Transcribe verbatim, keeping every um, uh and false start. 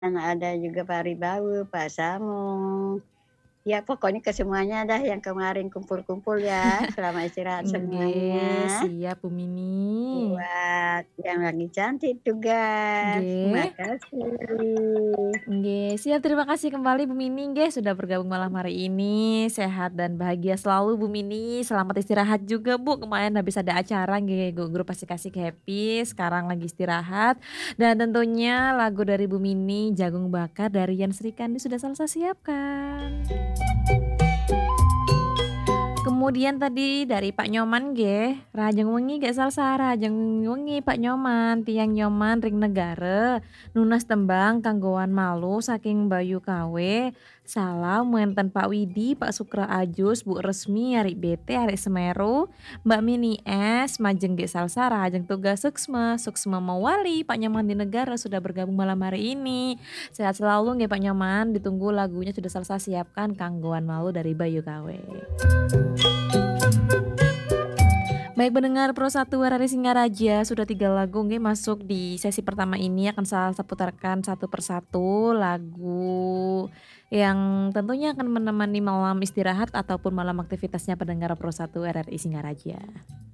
Dan ada juga Pak Ribau, Pak Samung, ya pokoknya ke semuanya dah yang kemarin kumpul-kumpul ya, selamat istirahat Nggih, semuanya. siap Bu Mini. Buat yang lagi cantik juga, Nggih. makasih. Nggih, siap terima kasih kembali Bu Mini nggih sudah bergabung malam hari ini, sehat dan bahagia selalu Bu Mini, selamat istirahat juga Bu, kemarin habis ada acara nggih gu grup Asik-Asik Happy, sekarang lagi istirahat, dan tentunya lagu dari Bu Mini, Jagung Bakar dari Yan Srikandi sudah Salsa siapkan. Kemudian tadi dari Pak Nyoman nggih, "Rajeng wengi gek Salsa, rajeng wengi Pak Nyoman, tiyang Nyoman ring negare, nunas tembang kanggoan malu saking Bayu Kawe, salam wenten Pak Widi, Pak Sukra Ajus, Bu Resmi, arik B T, arik Semeru, Mbak Mini S, majeng gek Salsa, rajeng tugas suksme, suksme mawali Pak Nyoman di negara sudah bergabung malam hari ini. Sehat selalu nggih Pak Nyoman, ditunggu lagunya sudah Salsa siapkan, kanggoan malu dari Bayu Kawe. Baik pendengar Pro satu R R I Singaraja, sudah tiga lagu nggih masuk di sesi pertama ini akan Salsa putarkan satu per satu lagu yang tentunya akan menemani malam istirahat ataupun malam aktivitasnya pendengar Pro satu R R I Singaraja.